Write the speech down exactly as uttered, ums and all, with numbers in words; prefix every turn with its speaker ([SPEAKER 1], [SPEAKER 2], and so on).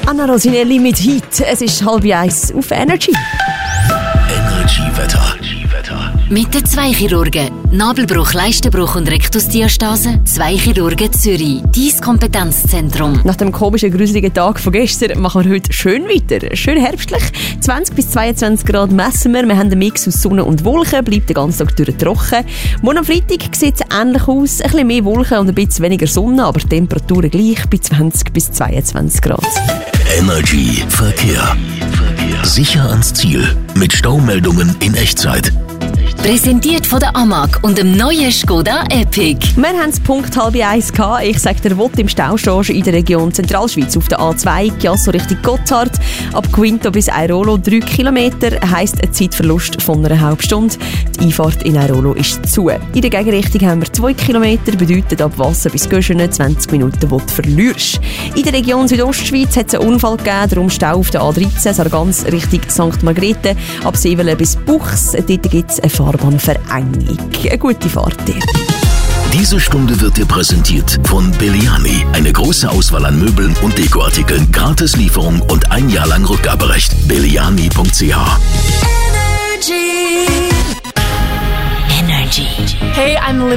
[SPEAKER 1] Anna Rosinelli mit Heat. Es ist halb eins auf Energy.
[SPEAKER 2] Energy-Wetter.
[SPEAKER 3] Mit den zwei Chirurgen. Nabelbruch, Leistenbruch und Rektusdiastase. Zwei Chirurgen Zürich. Dein Kompetenzzentrum.
[SPEAKER 1] Nach dem komischen, gruseligen Tag von gestern machen wir heute schön weiter. Schön herbstlich. zwanzig bis zweiundzwanzig Grad messen wir. Wir haben einen Mix aus Sonne und Wolken. Bleibt den ganzen Tag durch trocken. Morgen am Freitag sieht es ähnlich aus. Ein bisschen mehr Wolken und ein bisschen weniger Sonne, aber Temperaturen gleich bei zwanzig bis zweiundzwanzig Grad.
[SPEAKER 2] Energy Verkehr. Sicher ans Ziel. Mit Staumeldungen in Echtzeit.
[SPEAKER 3] Präsentiert von der A M A G und dem neuen Skoda Epic.
[SPEAKER 1] Wir haben es Punkt halb eins gehabt. Ich sage dir, wo du im Stau stehst in der Region Zentralschweiz. Auf der A zwei, Chiasso Richtung Gotthard. Ab Quinto bis Airolo drei Kilometer. Heisst ein Zeitverlust von einer halben Stunde. Die Einfahrt in Airolo ist zu. In der Gegenrichtung haben wir zwei Kilometer. Bedeutet ab Wasser bis Göschenen zwanzig Minuten, die du verlierst. In der Region Südostschweiz hat es einen Unfall gegeben. Darum Stau auf der A dreizehn, Sargans Richtung Sankt Margrethe. Ab Sevelen bis Buchs. Dort gibt es eine Fahrbahnverengung. Eine gute Fahrt dir.
[SPEAKER 2] Diese Stunde wird dir präsentiert von Belliani. Eine große Auswahl an Möbeln und Dekoartikeln, Gratislieferung und ein Jahr lang Rückgaberecht. Belliani punkt c h.
[SPEAKER 3] Energy. Energy.
[SPEAKER 4] Hey, I'm